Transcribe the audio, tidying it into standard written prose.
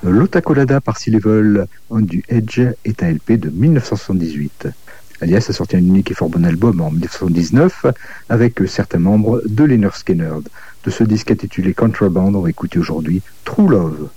L'Ota Colada par Sea Level on du Edge est un LP de 1978. Alias a sorti un unique et fort bon album en 1979 avec certains membres de Lynyrd Skynyrd. De ce disque intitulé Contraband, on va écouter aujourd'hui True Love.